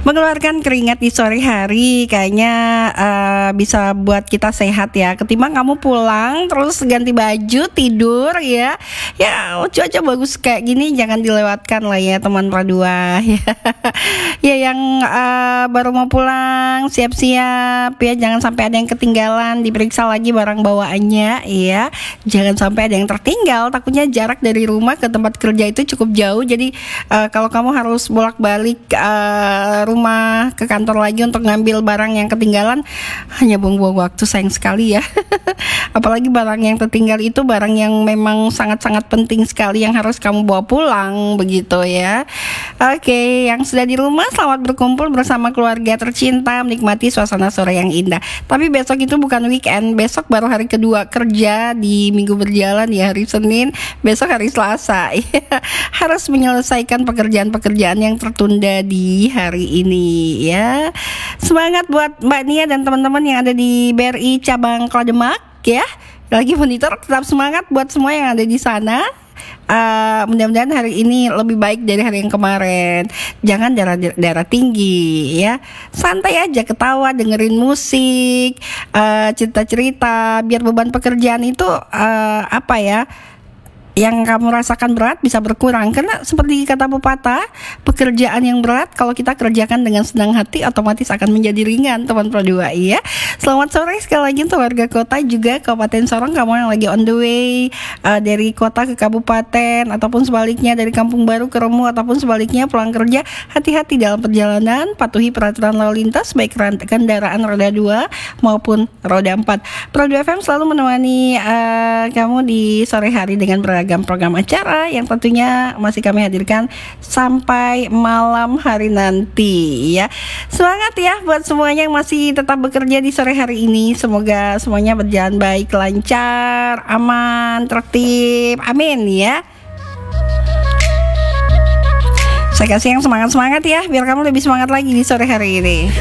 Mengeluarkan keringat di sore hari kayaknya bisa buat kita sehat ya. Ketimbang kamu pulang terus ganti baju tidur ya. Ya cuaca bagus kayak gini jangan dilewatkan lah ya teman Pradua ya. Ya yang baru mau pulang siap-siap ya, jangan sampai ada yang ketinggalan, diperiksa lagi barang bawaannya ya. Jangan sampai ada yang tertinggal, takutnya jarak dari rumah ke tempat kerja itu cukup jauh. Jadi kalau kamu harus bolak-balik rumah ke kantor lagi untuk ngambil barang yang ketinggalan, hanya buang-buang waktu, sayang sekali ya. Apalagi barang yang tertinggal itu barang yang memang sangat-sangat penting sekali yang harus kamu bawa pulang begitu ya. Oke, yang sudah di rumah selamat berkumpul bersama keluarga tercinta, menikmati suasana sore yang indah. Tapi besok itu bukan weekend, besok baru hari kedua kerja di minggu berjalan ya, hari Senin, besok hari Selasa. Harus menyelesaikan pekerjaan-pekerjaan yang tertunda di hari ini ya. Semangat buat Mbak Nia dan teman-teman yang ada di BRI cabang Klademak ya. Lagi monitor, tetap semangat buat semua yang ada di sana. Mudah-mudahan hari ini lebih baik dari hari yang kemarin. Jangan darah tinggi ya. Santai aja, ketawa, dengerin musik, cerita-cerita, biar beban pekerjaan itu yang kamu rasakan berat bisa berkurang. Karena seperti kata pepatah, pekerjaan yang berat kalau kita kerjakan dengan senang hati otomatis akan menjadi ringan, teman Pro 2 ya. Selamat sore sekali lagi untuk warga kota juga Kabupaten Sorong, kamu yang lagi on the way dari kota ke kabupaten ataupun sebaliknya dari Kampung Baru ke Remu ataupun sebaliknya pulang kerja. Hati-hati dalam perjalanan, patuhi peraturan lalu lintas baik kendaraan roda 2 maupun roda 4. Pro 2 FM selalu menemani kamu di sore hari dengan beragam program acara yang tentunya masih kami hadirkan sampai malam hari nanti ya. Semangat ya buat semuanya yang masih tetap bekerja di sore hari ini. Semoga semuanya berjalan baik, lancar, aman, tertib. Amin ya. Saya kasih yang semangat-semangat ya, biar kamu lebih semangat lagi di sore hari ini.